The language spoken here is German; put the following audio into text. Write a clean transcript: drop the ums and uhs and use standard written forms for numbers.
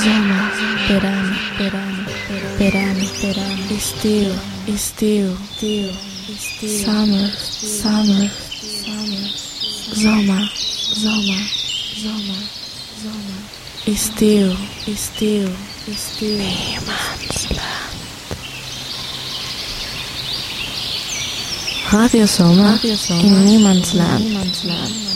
Sommer, verano, estío, summer, Sommer, estío, Radio Sommer in Niemandsland.